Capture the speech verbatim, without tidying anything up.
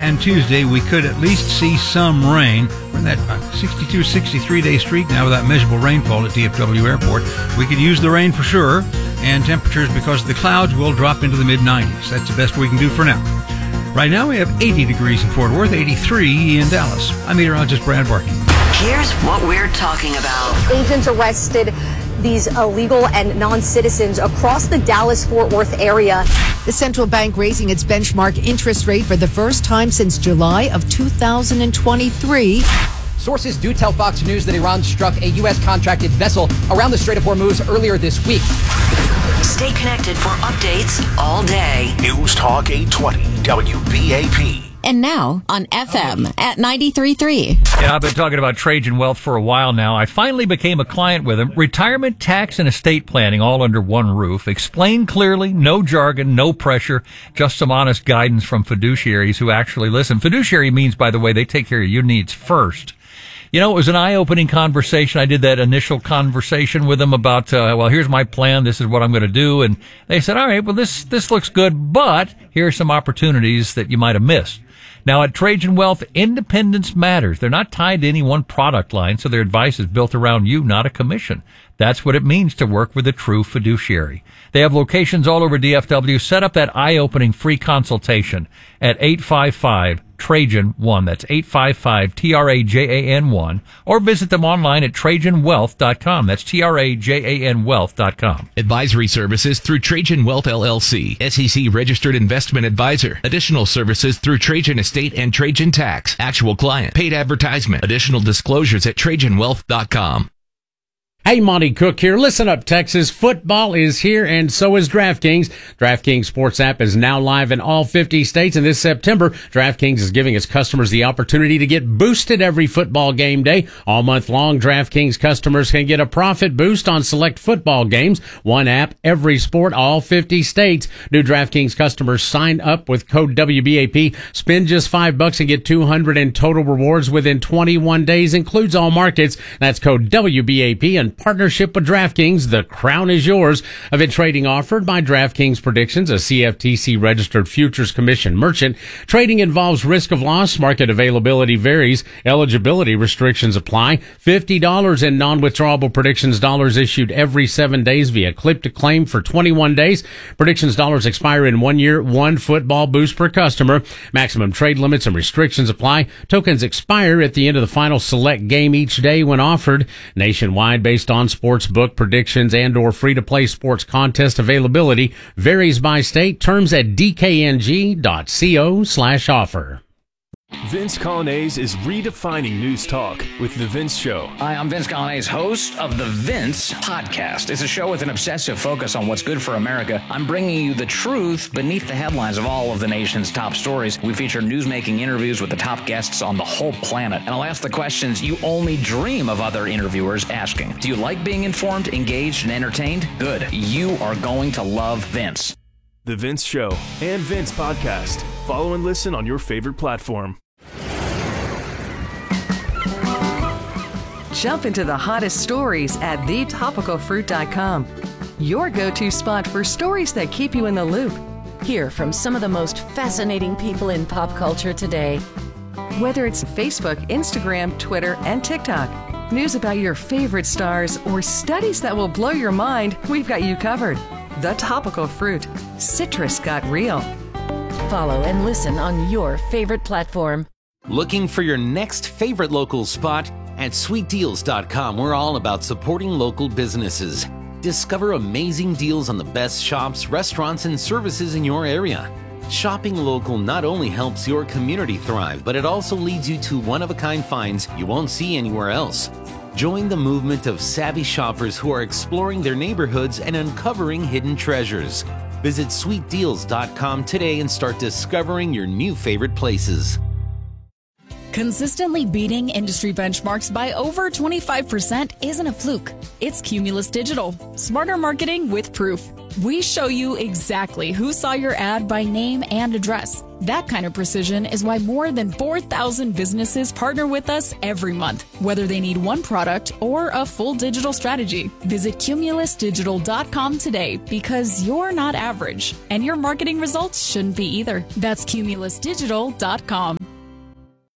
and Tuesday, we could at least see some rain. We're in that sixty-two, sixty-three day streak now without measurable rainfall at D F W Airport. We could use the rain for sure, and temperatures, because of the clouds, will drop into the mid nineties. That's the best we can do for now. Right now, we have eighty degrees in Fort Worth, eighty-three in Dallas. I'm meteorologist Brad Barking. Here's what we're talking about. Agents arrested these illegal and non-citizens across the Dallas-Fort Worth area. The central bank raising its benchmark interest rate for the first time since July of two thousand twenty-three. Sources do tell Fox News that Iran struck a U S contracted vessel around the Strait of Hormuz earlier this week. Stay connected for updates all day. News Talk eight twenty W B A P. And now on F M at ninety-three point three. Yeah, I've been talking about Trajan Wealth for a while now. I finally became a client with them. Retirement, tax, and estate planning all under one roof. Explained clearly, no jargon, no pressure, just some honest guidance from fiduciaries who actually listen. Fiduciary means, by the way, they take care of your needs first. You know, it was an eye-opening conversation. I did that initial conversation with them about, uh, well, here's my plan. This is what I'm going to do. And they said, all right, well, this, this looks good, but here are some opportunities that you might have missed. Now, at Trajan Wealth, independence matters. They're not tied to any one product line, so their advice is built around you, not a commission. That's what it means to work with a true fiduciary. They have locations all over D F W. Set up that eye-opening free consultation at eight five five Trajan one. That's eight five five T R A J A N one. Or visit them online at Trajan Wealth dot com. That's T R A J A N Wealth dot com. Advisory services through Trajan Wealth L L C, S E C registered investment advisor. Additional services through Trajan Estate and Trajan Tax. Actual client. Paid advertisement. Additional disclosures at Trajan Wealth dot com. Hey, Monty Cook here. Listen up, Texas. Football is here, and so is DraftKings. DraftKings Sports app is now live in all fifty states, and this September, DraftKings is giving its customers the opportunity to get boosted every football game day. All month long, DraftKings customers can get a profit boost on select football games. One app, every sport, all fifty states. New DraftKings customers sign up with code W B A P. Spend just five bucks and get two hundred in total rewards within twenty-one days. Includes all markets. That's code W B A P and partnership with DraftKings. The crown is yours. Event trading offered by DraftKings Predictions, a C F T C registered futures commission merchant. Trading involves risk of loss. Market availability varies. Eligibility restrictions apply. fifty dollars in non-withdrawable predictions dollars issued every seven days via clip to claim for twenty-one days. Predictions dollars expire in one year. One football boost per customer. Maximum trade limits and restrictions apply. Tokens expire at the end of the final select game each day when offered. Nationwide, based on sports book predictions and or free-to-play sports contest availability varies by state. Terms at d k n g dot co slash offer. Vince Coglianese is redefining news talk with The Vince Show. Hi, I'm Vince Coglianese, host of The Vince Podcast. It's a show with an obsessive focus on what's good for America. I'm bringing you the truth beneath the headlines of all of the nation's top stories. We feature newsmaking interviews with the top guests on the whole planet. And I'll ask the questions you only dream of other interviewers asking. Do you like being informed, engaged, and entertained? Good. You are going to love Vince. The Vince Show and Vince Podcast. Follow and listen on your favorite platform. Jump into the hottest stories at the topical fruit dot com. Your go-to spot for stories that keep you in the loop. Hear from some of the most fascinating people in pop culture today. Whether it's Facebook, Instagram, Twitter, and TikTok, news about your favorite stars, or studies that will blow your mind, we've got you covered. The Topical Fruit. Citrus got real. Follow and listen on your favorite platform. Looking for your next favorite local spot? At sweet deals dot com, we're all about supporting local businesses. Discover amazing deals on the best shops, restaurants, and services in your area. Shopping local not only helps your community thrive, but it also leads you to one-of-a-kind finds you won't see anywhere else. Join the movement of savvy shoppers who are exploring their neighborhoods and uncovering hidden treasures. Visit sweet deals dot com today and start discovering your new favorite places. Consistently beating industry benchmarks by over twenty-five percent isn't a fluke. It's Cumulus Digital. Smarter marketing with proof. We show you exactly who saw your ad by name and address. That kind of precision is why more than four thousand businesses partner with us every month, whether they need one product or a full digital strategy. Visit Cumulus Digital dot com today because you're not average, and your marketing results shouldn't be either. That's Cumulus Digital dot com.